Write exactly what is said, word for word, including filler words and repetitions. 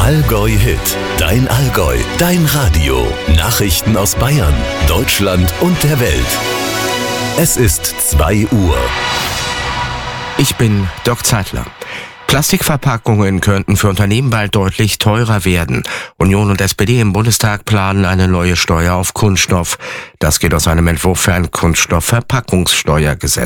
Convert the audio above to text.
Allgäu Hit, dein Allgäu, dein Radio. Nachrichten aus Bayern, Deutschland und der Welt. Es ist zwei Uhr. Ich bin Dirk Zeitler. Plastikverpackungen könnten für Unternehmen bald deutlich teurer werden. Union und S P D im Bundestag planen eine neue Steuer auf Kunststoff. Das geht aus einem Entwurf für ein Kunststoffverpackungssteuergesetz.